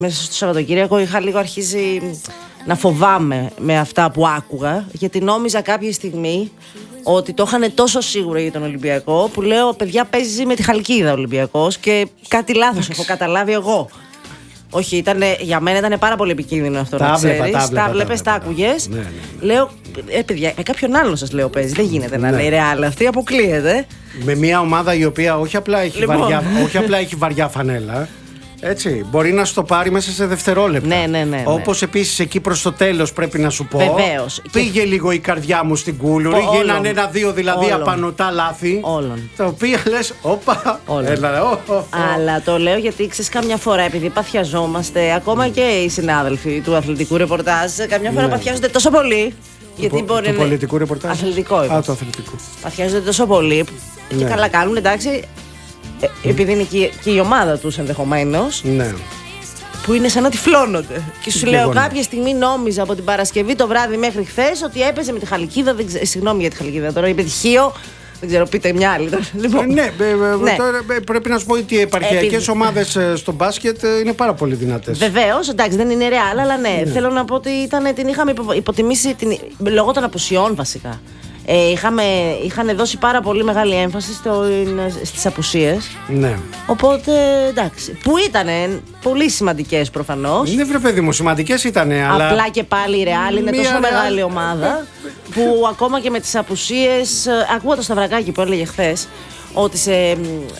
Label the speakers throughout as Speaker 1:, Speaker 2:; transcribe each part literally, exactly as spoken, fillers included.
Speaker 1: Μέσα στο Σαββατοκύριακο είχα λίγο αρχίσει να φοβάμαι με αυτά που άκουγα, γιατί νόμιζα κάποια στιγμή ότι το είχαν τόσο σίγουρο για τον Ολυμπιακό, που λέω παιδιά παίζει με τη Χαλκίδα ο Ολυμπιακός και κάτι λάθος έχω καταλάβει εγώ. Όχι, ήτανε, για μένα ήταν πάρα πολύ επικίνδυνο αυτό να ξέρεις. Τα βλέπεις, τα άκουγες. Ναι, ναι, ναι. Λέω, ε, παιδιά, με κάποιον άλλον σας λέω παίζει. Δεν γίνεται να ναι. λέει Ρεάλ, αυτή αποκλείεται.
Speaker 2: Με μια ομάδα η οποία όχι απλά έχει, λοιπόν. βαριά, όχι απλά έχει βαριά φανέλα. Έτσι, μπορεί να στο πάρει μέσα σε δευτερόλεπτα.
Speaker 1: Ναι, ναι, ναι, ναι.
Speaker 2: Όπως επίσης εκεί προς το τέλος πρέπει να σου πω.
Speaker 1: Βεβαίως.
Speaker 2: Πήγε και... λίγο η καρδιά μου στην κούλουρη. Γίνανε ένα-δύο δηλαδή όλων. Απανωτά λάθη.
Speaker 1: Όλων.
Speaker 2: Τα οποία λες, όπα. Έλα, ο, ο, ο.
Speaker 1: Αλλά το λέω γιατί ξέρεις, καμιά φορά επειδή παθιαζόμαστε, ακόμα και οι συνάδελφοι του αθλητικού ρεπορτάζ, καμιά φορά ναι. παθιάζονται τόσο πολύ. Γιατί
Speaker 2: του,
Speaker 1: μπορεί
Speaker 2: του
Speaker 1: να...
Speaker 2: πολιτικού ρεπορτάζ.
Speaker 1: Αθλητικό.
Speaker 2: Α, το αθλητικό.
Speaker 1: Παθιάζονται τόσο πολύ. Ναι. Και καλά κάνουν, εντάξει. Επειδή είναι και, και η ομάδα τους ενδεχομένως,
Speaker 2: ναι.
Speaker 1: που είναι σαν να τυφλώνονται. Και σου λέω, κάποια στιγμή νόμιζα από την Παρασκευή το βράδυ μέχρι χθες ότι έπαιζε με τη Χαλκίδα. Δεν ξέ... Συγγνώμη για τη Χαλκίδα τώρα, είπε τυχείο. Δεν ξέρω, πείτε μια άλλη. Λοιπόν,
Speaker 2: ναι, ναι. Τώρα πρέπει να σου πω ότι οι επαρχιακές Επί... ομάδες στο μπάσκετ είναι πάρα πολύ δυνατές.
Speaker 1: Βεβαίως, εντάξει, δεν είναι Ρεάλ, αλλά ναι, ναι. Θέλω να πω ότι ήταν, την είχαμε υποτιμήσει την... λόγω των απουσιών βασικά. Ε, είχαμε, είχαν δώσει πάρα πολύ μεγάλη έμφαση στο, στις απουσίες.
Speaker 2: Ναι.
Speaker 1: Οπότε εντάξει. Που ήταν πολύ σημαντικές προφανώς.
Speaker 2: Ναι, βρε παιδί μου, σημαντικές ήταν. Αλλά...
Speaker 1: Απλά και πάλι η Ρεάλ είναι τόσο μεγάλη ομάδα που ακόμα και με τις απουσίες. Ακούω το Σταυρακάκι που έλεγε χθες ότι, σε,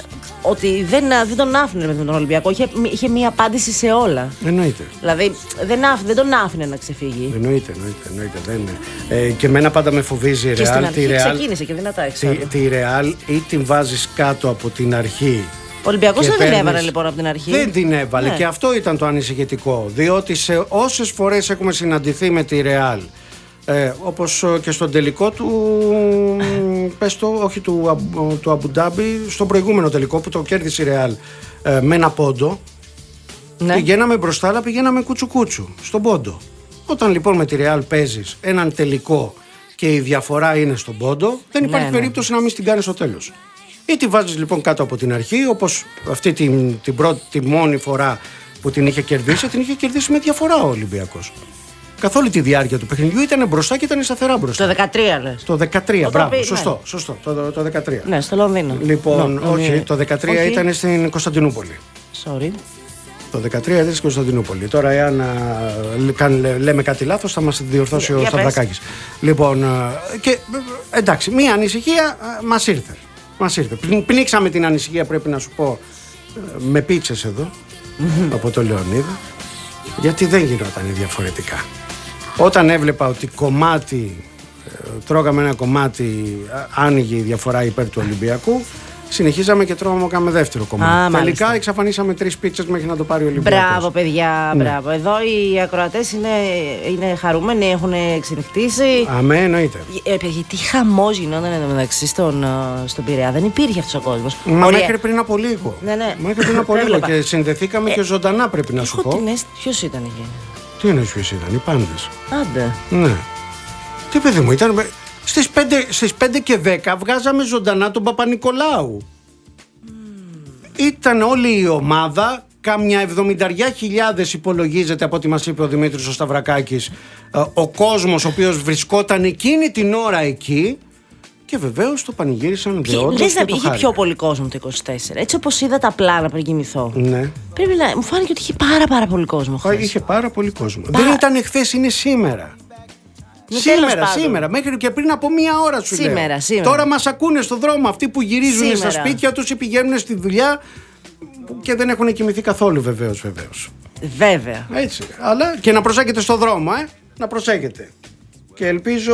Speaker 1: ότι δεν, δεν τον άφηνε με τον Ολυμπιακό. Είχε, είχε μία απάντηση σε όλα.
Speaker 2: Εννοείται.
Speaker 1: Δηλαδή δεν, άφ, δεν τον άφηνε να ξεφύγει.
Speaker 2: Εννοείται, εννοείται. εννοείται δεν είναι. Ε, και εμένα πάντα με φοβίζει η Ρεάλ.
Speaker 1: Και στην αρχή τη Real, ξεκίνησε και δυνατά εξάλλου.
Speaker 2: Τη, τη Ρεάλ ή την βάζεις κάτω από την αρχή.
Speaker 1: Ο Ολυμπιακός δεν την έβαλε λοιπόν από την αρχή.
Speaker 2: Δεν την έβαλε ναι. Και αυτό ήταν το ανησυχητικό. Διότι σε όσες φορές έχουμε συναντηθεί με τη Ρεάλ, Ε, όπως και στον τελικό του, πες το, όχι του, του Αμπουντάμπι, στον προηγούμενο τελικό που το κέρδισε η Ρεάλ ε, με ένα πόντο, ναι. Πηγαίναμε μπροστά αλλά πηγαίναμε κούτσου-κούτσου στον πόντο. Όταν λοιπόν με τη Ρεάλ παίζεις έναν τελικό και η διαφορά είναι στον πόντο, δεν υπάρχει ναι, περίπτωση ναι. να μην την κάνεις στο τέλος. Ή τη βάζεις λοιπόν κάτω από την αρχή, όπως αυτή την, την πρώτη, τη μόνη φορά που την είχε κερδίσει, την είχε κερδίσει με διαφορά ο Ολυμπιακός. Καθ' όλη τη διάρκεια του παιχνιδιού ήταν μπροστά και ήταν σταθερά μπροστά.
Speaker 1: Το δεκατρία λες.
Speaker 2: Το δεκατρία,
Speaker 1: το
Speaker 2: μπράβο.
Speaker 1: πει,
Speaker 2: σωστό,
Speaker 1: ναι.
Speaker 2: σωστό. Το, το δεκατρία.
Speaker 1: Ναι, στο Λονδίνο.
Speaker 2: Λοιπόν,
Speaker 1: no,
Speaker 2: όχι,
Speaker 1: ναι.
Speaker 2: το δεκατρία όχι. Ήταν στην Κωνσταντινούπολη.
Speaker 1: Sorry.
Speaker 2: Το δεκατρία ήταν στην Κωνσταντινούπολη. Τώρα, εάν α, λέ, λέμε κάτι λάθος, θα μας διορθώσει yeah, ο Σταυρακάκης. Λοιπόν, α, και εντάξει, μία ανησυχία μας ήρθε. Μας ήρθε. Πνίξαμε την ανησυχία, πρέπει να σου πω, με πίτσες εδώ, από το Λεωνίδα, γιατί δεν γινόταν διαφορετικά. Όταν έβλεπα ότι κομμάτι, τρώγαμε ένα κομμάτι, άνοιγε η διαφορά υπέρ του Ολυμπιακού, συνεχίζαμε και τρώγαμε δεύτερο κομμάτι. Α, τελικά μάλιστα. Εξαφανίσαμε τρεις πίτσες μέχρι να το πάρει ο Ολυμπιακός.
Speaker 1: Μπράβο, παιδιά, ναι. Μπράβο. Εδώ οι ακροατές είναι, είναι χαρούμενοι, έχουν ξενυχτήσει.
Speaker 2: Αμέ, εννοείται.
Speaker 1: Ε, γιατί χαμός γινόταν εδώ μεταξύ στον, στον Πειραιά. Δεν υπήρχε αυτός ο κόσμος.
Speaker 2: Μα Ωραία. μέχρι πριν από λίγο.
Speaker 1: Ναι, ναι.
Speaker 2: Μέχρι πριν από λίγο και συνδεθήκαμε ε, και ζωντανά, πρέπει να σου πω.
Speaker 1: Ποιος ήταν εκεί?
Speaker 2: Τι εννοείς ποιος ήταν, οι πάντες.
Speaker 1: Άντε.
Speaker 2: Ναι. Τι παιδί μου, ήταν. Στις πέντε, στις πέντε και δέκα βγάζαμε ζωντανά τον Παπα-Νικολάου. Mm. Ήταν όλη η ομάδα, κάμια εβδομηνταριά χιλιάδες υπολογίζεται από ό,τι μας είπε ο Δημήτρης ο Σταυρακάκης, ο κόσμος ο οποίος βρισκόταν εκείνη την ώρα εκεί. Και βεβαίως το πανηγύρισαν δεόντως.
Speaker 1: Λες να είχε πιο πολύ κόσμο το είκοσι τέσσερα. Έτσι όπως είδα τα πλάνα πριν κοιμηθώ.
Speaker 2: Ναι.
Speaker 1: Πρέπει να. Μου φάνηκε ότι είχε πάρα πάρα πολύ κόσμο χθες.
Speaker 2: Είχε πάρα πολύ κόσμο. Πά... Δεν ήταν χθες, είναι σήμερα. Με σήμερα, σήμερα. Μέχρι και πριν από μία ώρα σου
Speaker 1: σήμερα,
Speaker 2: λέω.
Speaker 1: Σήμερα.
Speaker 2: Τώρα μας ακούνε στον δρόμο αυτοί που γυρίζουν σήμερα. Στα σπίτια τους ή πηγαίνουν στη δουλειά και δεν έχουν κοιμηθεί καθόλου βεβαίως. Βεβαίως.
Speaker 1: Βέβαια.
Speaker 2: Έτσι. Αλλά και να προσέχετε στον δρόμο, ε. Να προσέχετε. Και ελπίζω.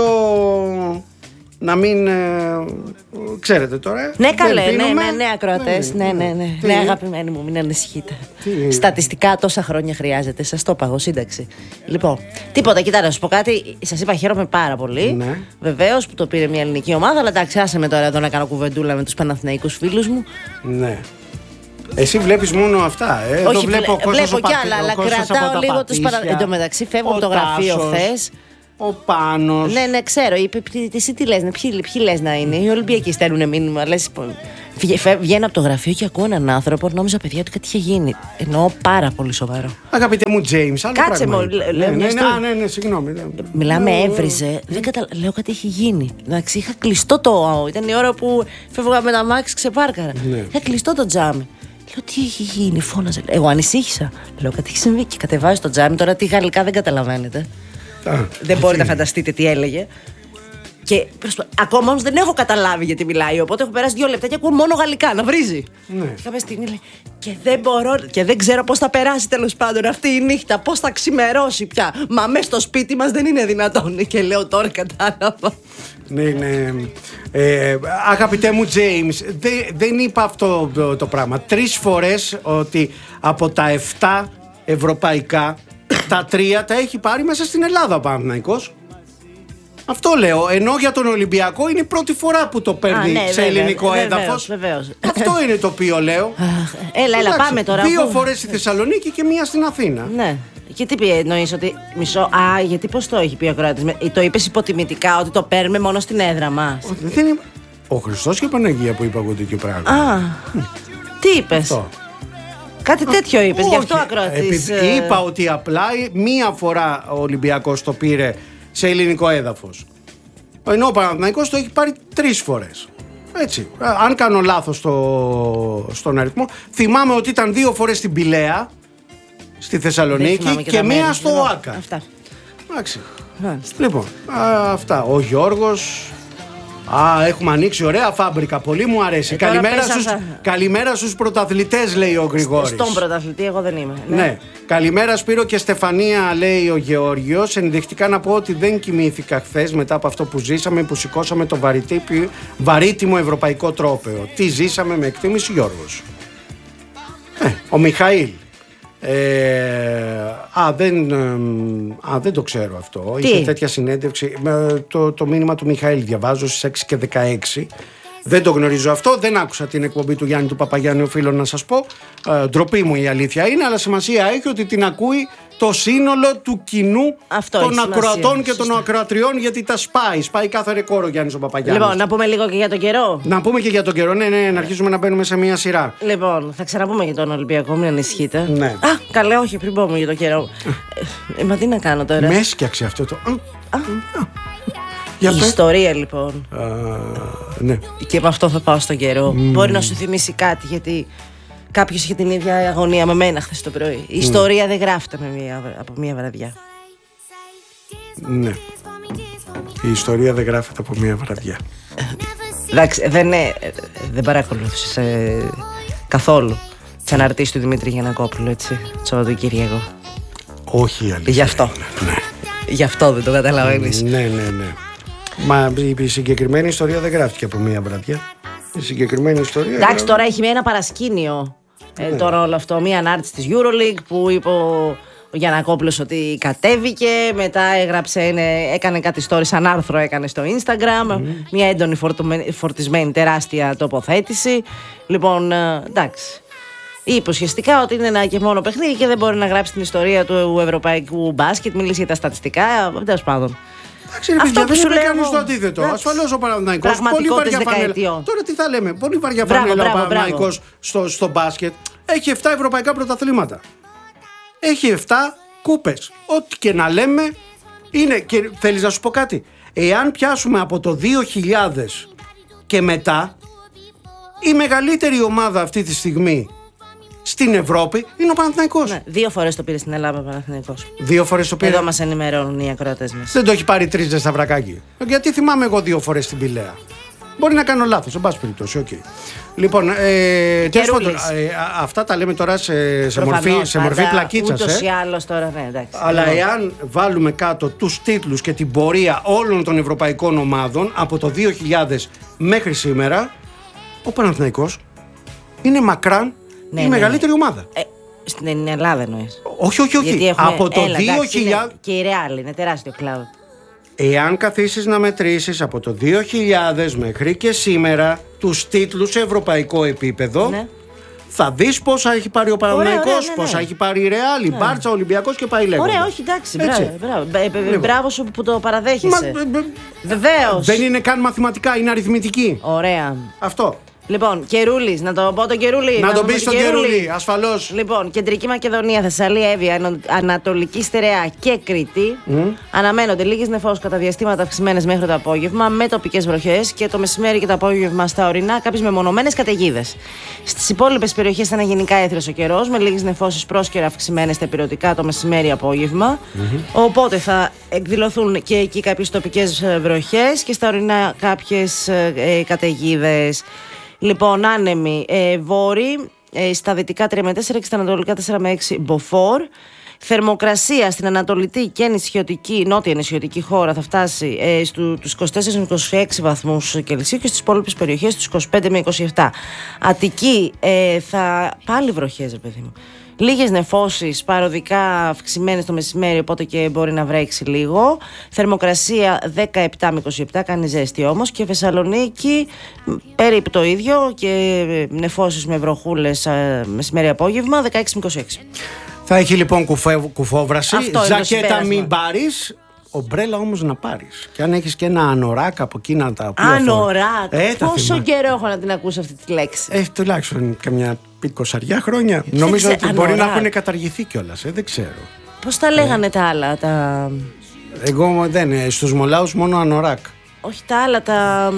Speaker 2: Να μην. Ε, ξέρετε τώρα.
Speaker 1: Ναι, καλέ, ναι, ναι, ναι, ακροατές. Ναι, ναι, ναι. Ναι, ναι, ναι αγαπημένοι μου, μην ανησυχείτε. Τι... Στατιστικά τόσα χρόνια χρειάζεται. Σας το είπα εγώ, σύνταξη. Λοιπόν, τίποτα, κοιτάξτε, να σου πω κάτι. Σας είπα, χαίρομαι πάρα πολύ.
Speaker 2: Ναι.
Speaker 1: Βεβαίως που το πήρε μια ελληνική ομάδα, αλλά εντάξει, άσε με τώρα εδώ να κάνω κουβεντούλα με τους Παναθηναϊκούς φίλους μου.
Speaker 2: Ναι. Εσύ βλέπεις μόνο αυτά, ε.
Speaker 1: Όχι,
Speaker 2: εδώ βλέπω,
Speaker 1: βλέ, βλέπω κι άλλα, αλλά κρατάω λίγο τους παρα... Εν τω μεταξύ, φεύγω από το γραφείο χθες.
Speaker 2: Ο Πάνος.
Speaker 1: Ναι, ναι, ξέρω. Εσύ τι λες, ποιοι, ποιοι λες να είναι. Οι Ολυμπιακοί στέλνουν μήνυμα. Λες, Βγαίνω από το γραφείο και ακούω έναν άνθρωπο, νόμιζα παιδιά ότι κάτι είχε γίνει. Εννοώ πάρα πολύ σοβαρό.
Speaker 2: Αγαπητέ μου James, άλλο
Speaker 1: Κάτσε μου, λέω μια
Speaker 2: στιγμή. Ναι, ναι, ναι, συγγνώμη.
Speaker 1: Μιλάμε, έβριζε. Δεν καταλα... Λέω κάτι έχει γίνει. Εντάξει, είχα κλειστό το. Ήταν η ώρα που φεύγα με τα μάξι, ξεπάρκαρα. Ναι. Είχα κλειστό το τζάμι. Λέω τι έχει γίνει, φώναζε. Εγώ ανησύχησα. Λέω κάτι έχει συμβεί και κατεβάζει το τζάμι. Τώρα τι γαλλικά δεν καταλαβαίνετε. Α, δεν μπορείτε να φανταστείτε τι έλεγε. Και προσπα... ακόμα όμως δεν έχω καταλάβει γιατί μιλάει. Οπότε έχω περάσει δύο λεπτά και ακούω μόνο γαλλικά να βρίζει. Ναι. Και κάποια στιγμή λέει: Και δεν μπορώ και δεν ξέρω πώς θα περάσει τέλος πάντων αυτή η νύχτα. Πώς θα ξημερώσει πια. Μα μέσα στο σπίτι μας δεν είναι δυνατόν. Και λέω τώρα κατάλαβα.
Speaker 2: Ναι, ναι. Ε, αγαπητέ μου James, δε, δεν είπα αυτό το, το πράγμα. Τρεις φορές ότι από τα εφτά ευρωπαϊκά τα τρία τα έχει πάρει μέσα στην Ελλάδα ο Παναθηναϊκός. Αυτό λέω, ενώ για τον Ολυμπιακό είναι η πρώτη φορά που το παίρνει. Α, ναι, σε βέβαια, ελληνικό βεβαίως, έδαφος.
Speaker 1: Βεβαίως.
Speaker 2: Αυτό είναι το οποίο λέω.
Speaker 1: Έλα, έλα, πάμε τώρα.
Speaker 2: Δύο αφού... φορές στη Θεσσαλονίκη και μία στην Αθήνα.
Speaker 1: Ναι. Και τι πει, εννοείς ότι μισό. Α, γιατί πώς το έχει πει ο ακροατής. Το είπες υποτιμητικά ότι το παίρνουμε μόνο στην έδρα μας. Ο,
Speaker 2: δεν είναι... ο Χριστός και η Παναγία που είπα εγώ τέτοιο πράγμα.
Speaker 1: Α, τι είπες. Αυτό. Κάτι τέτοιο είπες, γι' αυτό ακροατής.
Speaker 2: Ε... Είπα ότι απλά μία φορά ο Ολυμπιακός το πήρε σε ελληνικό έδαφος. Ενώ ο Παναθηναϊκός το έχει πάρει τρεις φορές. Έτσι. Αν κάνω λάθος στο, στον αριθμό, θυμάμαι ότι ήταν δύο φορές στην Πηλαία, στη Θεσσαλονίκη και, και μία στο ΟΑΚΑ. Αυτά. Εντάξει. Λοιπόν, α, αυτά. Ο Γιώργος. Α, έχουμε ανοίξει ωραία φάμπρικα. Πολύ μου αρέσει. Ε, καλημέρα, στους, καλημέρα στους πρωταθλητές, λέει ο Γρηγόρης.
Speaker 1: Στον πρωταθλητή, εγώ δεν είμαι.
Speaker 2: Ναι. ναι. Καλημέρα Σπύρο και Στεφανία, λέει ο Γεώργιος. Ενδεικτικά να πω ότι δεν κοιμήθηκα χθες μετά από αυτό που ζήσαμε, που σηκώσαμε το βαρύτιμο ευρωπαϊκό τρόπαιο. Τι ζήσαμε με εκτίμηση, Γιώργος. Ε, ο Μιχαήλ. Ε, α, δεν, α, δεν το ξέρω αυτό. Τι? Είχε τέτοια συνέντευξη. Το, το μήνυμα του Μιχαήλ διαβάζω στις έξι και δεκαέξι. Δεν το γνωρίζω αυτό. Δεν άκουσα την εκπομπή του Γιάννη του Παπαγιάννη, οφείλω να σας πω. Ε, ντροπή μου η αλήθεια είναι, αλλά σημασία έχει ότι την ακούει το σύνολο του κοινού αυτό των ακροατών και των ακροατριών, γιατί τα σπάει. Σπάει κάθε ρεκόρ ο Γιάννης ο Παπαγιάννης.
Speaker 1: Λοιπόν, να πούμε λίγο και για τον καιρό.
Speaker 2: Να πούμε και για τον καιρό, ναι, ναι, να αρχίσουμε να μπαίνουμε σε μία σειρά.
Speaker 1: Λοιπόν, θα ξαναπούμε για τον Ολυμπιακό, μην ανησυχείτε.
Speaker 2: Ναι.
Speaker 1: Α, καλά, όχι, πριν πούμε για τον καιρό. ε, μα τι να κάνω τώρα.
Speaker 2: Με έσκιαξε αυτό το.
Speaker 1: Α. Η ιστορία λοιπόν.
Speaker 2: Α, ναι.
Speaker 1: Και με αυτό θα πάω στον καιρό. Mm. Μπορεί να σου θυμίσει κάτι, γιατί κάποιος είχε την ίδια αγωνία με μένα χθες το πρωί. Η mm. ιστορία δεν γράφεται με μία, από μία βραδιά.
Speaker 2: Ναι. Η ιστορία δεν γράφεται από μία βραδιά.
Speaker 1: Εντάξει, δεν, δεν παρακολούθησες ε, καθόλου τις αναρτήσεις του Δημήτρη Γιαννακόπουλου, έτσι, Σαββατοκύριακο.
Speaker 2: Όχι, αλήθεια.
Speaker 1: Γι' αυτό.
Speaker 2: Ναι.
Speaker 1: Γι' αυτό δεν το καταλαβαίνεις.
Speaker 2: Ναι, ναι, ναι. Μα η συγκεκριμένη ιστορία δεν γράφτηκε από μία βραδιά. Η συγκεκριμένη ιστορία.
Speaker 1: Εντάξει, γράφει... τώρα έχει ένα παρασκήνιο. Ναι. Ε, τώρα όλο αυτό. Μία ανάρτηση της EuroLeague που είπε ο, ο Γιαννακόπουλος ότι κατέβηκε. Μετά έγραψε, είναι, έκανε κάτι story σαν άρθρο, έκανε στο Instagram. Mm. Μία έντονη φορτισμένη τεράστια τοποθέτηση. Λοιπόν, ε, εντάξει. Είπε ουσιαστικά ότι είναι ένα και μόνο παιχνίδι και δεν μπορεί να γράψει την ιστορία του ευρωπαϊκού μπάσκετ. Μιλήσει για τα στατιστικά. Τέλος πάντων.
Speaker 2: Εντάξει, ρε παιδιά, δεν είπε κανείς το αντίθετο. Ασφαλώς ο Παναθηναϊκός. Πολύ βαριά φανέλα. Τώρα τι θα λέμε, πολύ βαριά φανέλα ο Παναθηναϊκός στο, στο μπάσκετ. Έχει επτά ευρωπαϊκά πρωταθλήματα. Έχει επτά κούπες. Ό,τι και να λέμε είναι. Και θέλεις να σου πω κάτι. Εάν πιάσουμε από το δύο χιλιάδες και μετά, η μεγαλύτερη ομάδα αυτή τη στιγμή στην Ευρώπη είναι ο Παναθηναϊκός.
Speaker 1: Ναι, δύο φορές το πήρε στην Ελλάδα ο Παναθηναϊκός.
Speaker 2: Δύο φορές το πήρε.
Speaker 1: Εδώ μας ενημερώνουν οι ακροατές μας.
Speaker 2: Δεν το έχει πάρει τρεις δε σταυρακάκι. Γιατί θυμάμαι εγώ δύο φορές στην Πηλαία. Μπορεί να κάνω λάθος, εν πάση περιπτώσει. Okay. Λοιπόν, ε, πάντων, ε, αυτά τα λέμε τώρα σε, σε μορφή, σε μορφή πλακίτσας.
Speaker 1: Ούτως
Speaker 2: ε.
Speaker 1: ή άλλως τώρα, ναι, εντάξει.
Speaker 2: Αλλά λοιπόν, εάν βάλουμε κάτω τους τίτλους και την πορεία όλων των ευρωπαϊκών ομάδων από το δύο χιλιάδες μέχρι σήμερα, ο Παναθηναϊκός είναι μακράν ναι, η ναι, μεγαλύτερη
Speaker 1: ναι.
Speaker 2: ομάδα.
Speaker 1: Ε, στην Ελλάδα εννοείς.
Speaker 2: Όχι, όχι, όχι.
Speaker 1: Έχουμε,
Speaker 2: από το
Speaker 1: έλα,
Speaker 2: δύο χιλιάδες.
Speaker 1: Και η Real είναι τεράστιο κλάδο.
Speaker 2: Εάν καθίσεις να μετρήσεις από το δύο χιλιάδες μέχρι και σήμερα τους τίτλους σε ευρωπαϊκό επίπεδο, ναι. θα δεις πόσα έχει πάρει ο Παναθηναϊκός, ναι, ναι. πόσα έχει πάρει η Real, η Μπάρτσα, ο Ολυμπιακός και πάει λέγοντας.
Speaker 1: Ωραία, όχι, εντάξει. Μπράβο, μπράβο. μπράβο σου που το παραδέχεσαι. Βεβαίως.
Speaker 2: Δεν είναι καν μαθηματικά, είναι αριθμητική.
Speaker 1: Ωραία.
Speaker 2: Αυτό.
Speaker 1: Λοιπόν, Κερούλης, να το πω το Κερούλη.
Speaker 2: Να, να τον πει στον Κερούλη, ασφαλώς.
Speaker 1: Λοιπόν, Κεντρική Μακεδονία, Θεσσαλία, Εύβοια, Ανατολική Στερεά και Κρήτη. Mm. Αναμένονται λίγες νεφώσεις κατά διαστήματα αυξημένες μέχρι το απόγευμα, με τοπικές βροχές και το μεσημέρι και το απόγευμα στα ορεινά κάποιες μεμονωμένες καταιγίδες. Στις υπόλοιπες περιοχές θα είναι γενικά έθριος ο καιρός, με λίγες νεφώσεις πρόσκαιρα αυξημένες στα ηπειρωτικά το μεσημέρι απόγευμα. Mm-hmm. Οπότε θα εκδηλωθούν και εκεί κάποιες τοπικές βροχές και στα ορεινά κάποιες ε, καταιγίδες. Λοιπόν, άνεμοι ε, βόρειοι, ε, στα δυτικά τρία με τέσσερα και στα ανατολικά τέσσερα με έξι μποφόρ. Θερμοκρασία στην ανατολική και νησιωτική, νότια νησιωτική χώρα θα φτάσει ε, στου, τους είκοσι τέσσερα με είκοσι έξι βαθμούς Κελσίου και στις υπόλοιπες περιοχές τους είκοσι πέντε με είκοσι επτά. Αττική ε, θα πάλι βροχές, ρε παιδί μου. Λίγες νεφώσεις παροδικά αυξημένες το μεσημέρι, οπότε και μπορεί να βρέξει λίγο. Θερμοκρασία δεκαεπτά με είκοσι επτά, κάνει ζέστη όμως. Και Θεσσαλονίκη περίπου το ίδιο και νεφώσεις με βροχούλες μεσημέρι απόγευμα, δεκαέξι με είκοσι έξι.
Speaker 2: Θα έχει λοιπόν κουφέ, κουφόβραση, ζακέτα μην πάρεις, ομπρέλα όμως να πάρεις. Και αν έχεις και ένα ανοράκ από εκείνα τα οποία...
Speaker 1: Ανοράκ! Ε, πόσο καιρό έχω να την ακούσω αυτή τη λέξη.
Speaker 2: Ε, τουλάχιστον καμιά είκοσι χρόνια. Δεν Νομίζω ότι ανοράκ. Μπορεί να έχουν καταργηθεί κιόλας, ε, δεν ξέρω.
Speaker 1: Πώς τα λέγανε ε. τα άλλα, τα...
Speaker 2: Εγώ δεν, στους Μολάους μόνο ανοράκ.
Speaker 1: Όχι τα άλλα, τα...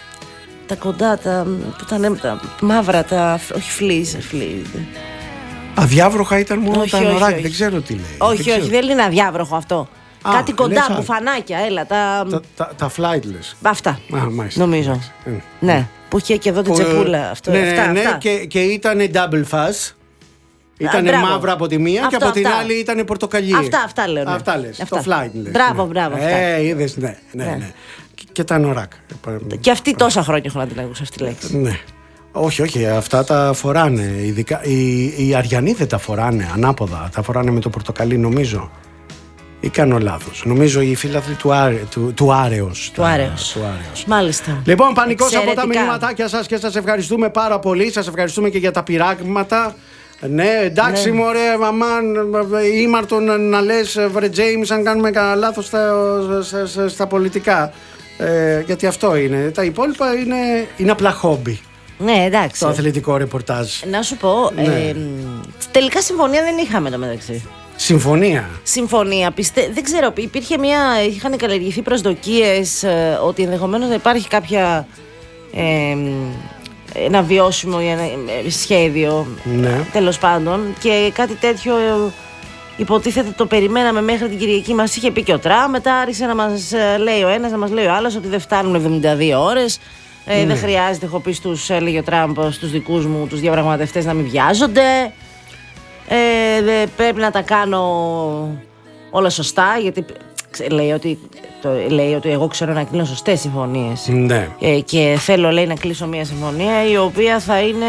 Speaker 1: τα κοντά, τα... που ήταν τα μαύρα, τα... όχι φλίζ, φλίζ.
Speaker 2: Αδιάβροχα ήταν μόνο όχι, τα ανοράκ, δεν ξέρω τι λέει.
Speaker 1: Όχι, δεν όχι, δεν είναι αδιάβροχο αυτό. Α, κάτι κοντά, που φανάκια, έλα. Τα,
Speaker 2: τα, τα, τα flightless.
Speaker 1: Αυτά.
Speaker 2: Α, μάλιστα,
Speaker 1: νομίζω.
Speaker 2: μάλιστα.
Speaker 1: Ναι, που είχε και εδώ την τσεπούλα. Αυτό,
Speaker 2: ναι,
Speaker 1: αυτά,
Speaker 2: ναι,
Speaker 1: αυτά.
Speaker 2: Και, και ήταν double fuzz. Ήταν μαύρα από τη μία αυτό, και από την αυτά. Άλλη ήταν πορτοκαλί.
Speaker 1: Αυτά, αυτά λέω. Ναι.
Speaker 2: Αυτά λες, αυτά. Το flightless.
Speaker 1: Μπράβο, ναι. μπράβο.
Speaker 2: Ε, είδες, ναι, ναι, ναι. ναι. Και, και τα ανοράκ.
Speaker 1: Και αυτοί τόσα χρόνια έχουν να την ακούσουν αυτή τη λέξη.
Speaker 2: Ναι. Όχι, όχι, αυτά τα φοράνε. Ειδικά, οι, οι Αριανοί δεν τα φοράνε ανάποδα. Τα φοράνε με το πορτοκαλί, νομίζω. Ή κάνω λάθος. Νομίζω οι φίλαθλοι του, άρε, του, του Άρεος.
Speaker 1: Του Άρεος.
Speaker 2: Μάλιστα. Λοιπόν, πανικός από τα μηνύματάκια σας και σας ευχαριστούμε πάρα πολύ. Σας ευχαριστούμε και για τα πειράγματα. Ναι, εντάξει, ναι. Μωρέ, μαμάν, ήμαρτον να, να λες, βρε Τζέιμς, αν κάνουμε κανένα λάθος στα, στα, στα, στα πολιτικά. Ε, γιατί αυτό είναι. Τα υπόλοιπα είναι, είναι απλά χόμπι.
Speaker 1: Ναι, εντάξει.
Speaker 2: Το αθλητικό ρεπορτάζ.
Speaker 1: Να σου πω, ναι. ε, τελικά συμφωνία δεν είχαμε το μεταξύ.
Speaker 2: Συμφωνία.
Speaker 1: Συμφωνία. Πιστε... Δεν ξέρω, υπήρχε μια. Είχαν καλλιεργηθεί προσδοκίες ε, ότι ενδεχομένως να υπάρχει κάποια. Ε, ένα βιώσιμο ε, σχέδιο.
Speaker 2: Ναι.
Speaker 1: Τέλος πάντων. Και κάτι τέτοιο ε, υποτίθεται το περιμέναμε μέχρι την Κυριακή. Μας είχε πει και ο Τραμπ. Μετά άρχισε να μας ε, λέει ο ένας, να μας λέει ο άλλος ότι δεν φτάνουν εβδομήντα δύο ώρες. Ε, ναι. Δεν χρειάζεται, έχω πει στους, έλεγε ο Τραμπ, στους δικούς μου τους διαπραγματευτές να μην βιάζονται. Ε, δε, πρέπει να τα κάνω όλα σωστά, γιατί λέει ότι, το, λέει ότι εγώ ξέρω να κλείνω σωστές συμφωνίες.
Speaker 2: Ναι.
Speaker 1: Ε, και θέλω, λέει, να κλείσω μια συμφωνία η οποία θα είναι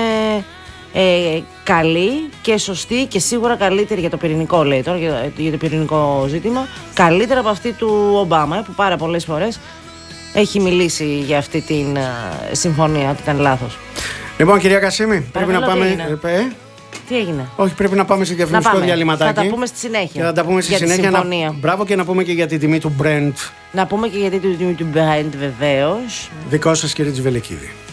Speaker 1: ε, καλή και σωστή και σίγουρα καλύτερη για το πυρηνικό, λέει τώρα, για, για το πυρηνικό ζήτημα, καλύτερα από αυτή του Ομπάμα, ε, που πάρα πολλές φορές έχει μιλήσει για αυτή την uh, συμφωνία, ότι ήταν λάθος.
Speaker 2: Λοιπόν, κυρία Κασίμη, πρέπει να πάμε. Ε,
Speaker 1: τι έγινε?
Speaker 2: Όχι, πρέπει να πάμε σε διαφημιστικό διαλυματάκι.
Speaker 1: Θα τα πούμε στη συνέχεια.
Speaker 2: Και θα τα πούμε στη
Speaker 1: για
Speaker 2: συνέχεια. Να... Μπράβο, και να πούμε και για τη τιμή του Brent.
Speaker 1: Να πούμε και για τη τιμή του Brent, βεβαίως.
Speaker 2: Δικό σας, κύριε Τζιβελεκίδη.